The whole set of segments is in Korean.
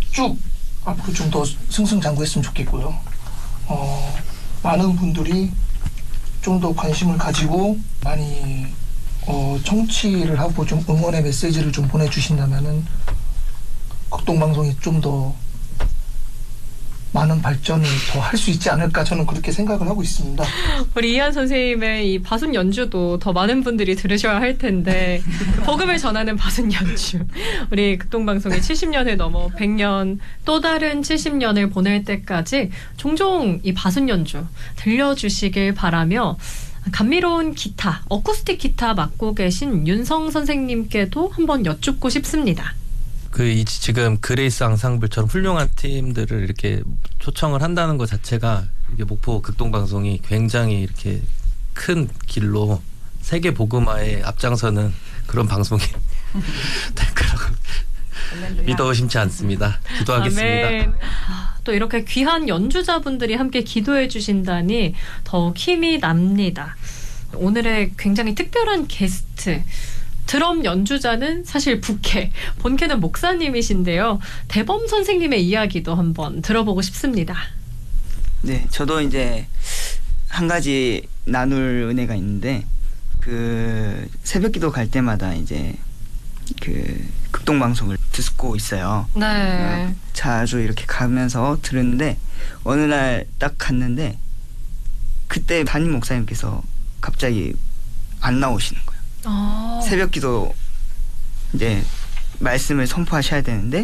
쭉 앞으로 좀 더 승승장구했으면 좋겠고요. 많은 분들이 좀 더 관심을 가지고 많이 청취를 하고 좀 응원의 메시지를 좀 보내주신다면은 극동방송이 좀 더 많은 발전을 더 할 수 있지 않을까 저는 그렇게 생각을 하고 있습니다. 우리 이한 선생님의 이 바순 연주도 더 많은 분들이 들으셔야 할 텐데 그 복음을 전하는 바순 연주 우리 극동방송이 70년을 넘어 100년 또 다른 70년을 보낼 때까지 종종 이 바순 연주 들려주시길 바라며 감미로운 기타, 어쿠스틱 기타 맡고 계신 윤성 선생님께도 한번 여쭙고 싶습니다. 지금 그레이스 앙상블처럼 훌륭한 팀들을 이렇게 초청을 한다는 것 자체가 이게 목포 극동방송이 굉장히 이렇게 큰 길로 세계 복음화에 앞장서는 그런 방송이 될 거라고 믿어 의심치 않습니다. 기도하겠습니다. 아멘. 또 이렇게 귀한 연주자분들이 함께 기도해 주신다니 더욱 힘이 납니다. 오늘의 굉장히 특별한 게스트 드럼 연주자는 사실 부캐, 본캐는 목사님이신데요. 대범 선생님의 이야기도 한번 들어보고 싶습니다. 네, 저도 이제 한 가지 나눌 은혜가 있는데 그 새벽기도 갈 때마다 이제 그 극동방송을 듣고 있어요. 네. 자주 이렇게 가면서 들었는데 어느 날 딱 갔는데 그때 담임 목사님께서 갑자기 안 나오시는 거예요. 새벽기도 이제 말씀을 선포하셔야 되는데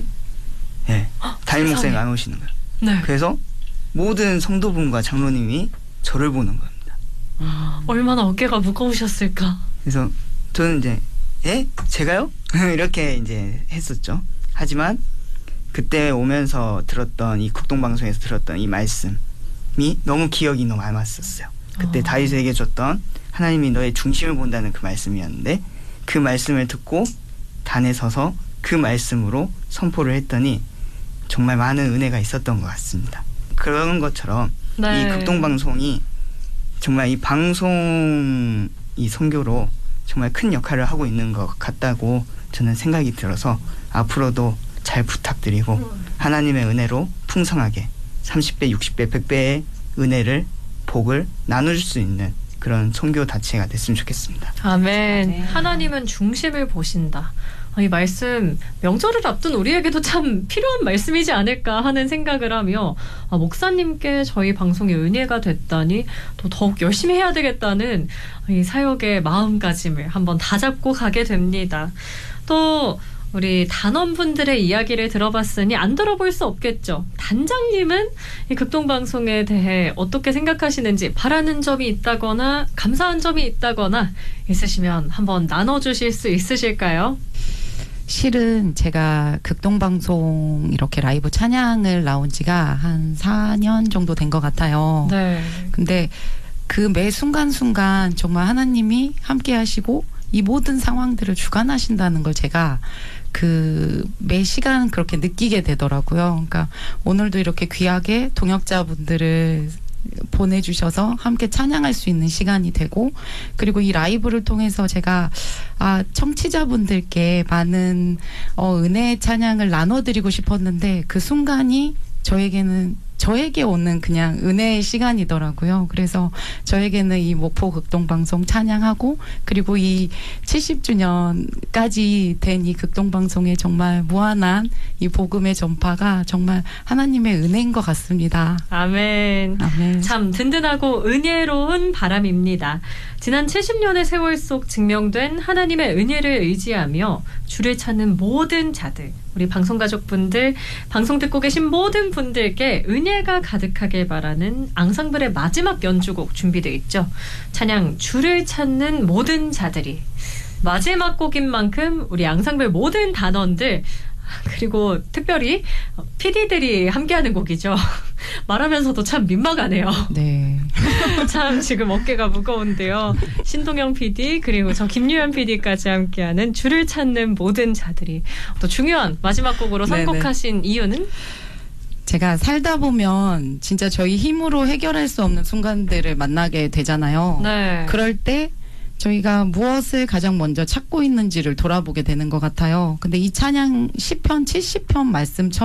담임 목사님이 안 오시는 거예요. 네. 그래서 모든 성도분과 장로님이 저를 보는 겁니다. 얼마나 어깨가 무거우셨을까. 그래서 저는 이제 제가요? 이렇게 이제 했었죠. 하지만 그때 오면서 들었던 이 극동방송에서 들었던 이 말씀이 너무 기억이 너무 남았었어요. 그때 다윗에게 줬던 하나님이 너의 중심을 본다는 그 말씀이었는데 그 말씀을 듣고 단에 서서 그 말씀으로 선포를 했더니 정말 많은 은혜가 있었던 것 같습니다. 그런 것처럼 네. 이 극동방송이 정말 이 방송 이 선교로 정말 큰 역할을 하고 있는 것 같다고 저는 생각이 들어서 앞으로도 잘 부탁드리고 하나님의 은혜로 풍성하게 30배, 60배, 100배의 은혜를 복을 나눌 수 있는 그런 선교 단체가 됐으면 좋겠습니다. 아멘. 하나님은 중심을 보신다. 이 말씀 명절을 앞둔 우리에게도 참 필요한 말씀이지 않을까 하는 생각을 하며 목사님께 저희 방송이 은혜가 됐다니 또 더욱 열심히 해야 되겠다는 이 사역의 마음가짐을 한번 다잡고 가게 됩니다. 또 우리 단원분들의 이야기를 들어봤으니 안 들어볼 수 없겠죠. 단장님은 이 극동방송에 대해 어떻게 생각하시는지 바라는 점이 있다거나 감사한 점이 있다거나 있으시면 한번 나눠주실 수 있으실까요? 실은 제가 극동방송 이렇게 라이브 찬양을 나온 지가 한 4년 정도 된 것 같아요. 네. 근데 그 매 순간순간 정말 하나님이 함께 하시고 이 모든 상황들을 주관하신다는 걸 제가 그 매 시간 그렇게 느끼게 되더라고요. 그러니까 오늘도 이렇게 귀하게 동역자분들을 보내주셔서 함께 찬양할 수 있는 시간이 되고 그리고 이 라이브를 통해서 제가 청취자분들께 많은 은혜의 찬양을 나눠드리고 싶었는데 그 순간이 저에게 오는 그냥 은혜의 시간이더라고요. 그래서 저에게는 이 목포 극동방송 찬양하고 그리고 이 70주년까지 된 이 극동방송의 정말 무한한 이 복음의 전파가 정말 하나님의 은혜인 것 같습니다. 아멘. 아멘. 참 든든하고 은혜로운 바람입니다. 지난 70년의 세월 속 증명된 하나님의 은혜를 의지하며 주를 찾는 모든 자들, 우리 방송가족분들, 방송 듣고 계신 모든 분들께 은혜가 가득하길 바라는 앙상블의 마지막 연주곡 준비되어 있죠. 찬양 주를 찾는 모든 자들이 마지막 곡인 만큼 우리 앙상블 모든 단원들 그리고 특별히 PD들이 함께하는 곡이죠. 말하면서도 참 민망하네요. 네. 참 지금 어깨가 무거운데요. 신동영 PD 그리고 저 김유현 PD까지 함께하는 주를 찾는 모든 자들이 또 중요한 마지막 곡으로 선곡하신 이유는? 제가 살다 보면 진짜 저희 힘으로 해결할 수 없는 순간들을 만나게 되잖아요. 네. 그럴 때 저희가 무엇을 가장 먼저 찾고 있는지를 돌아보게 되는 것 같아요. 근데 이 찬양 시편 70편 말씀처럼